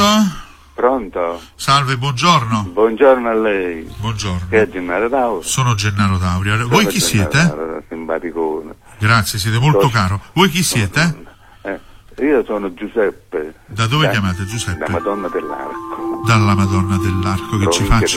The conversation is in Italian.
Pronto? Pronto? Salve, buongiorno. Buongiorno a lei. Buongiorno. Che è Gennaro Tauro? Sono Gennaro Dauria. Voi chi siete? Simpaticone. Grazie, siete molto caro. Voi chi siete? Io sono Giuseppe. Da dove chiamate Giuseppe? Da Madonna dell'Arco. Dalla Madonna dell'Arco, che ci faccia?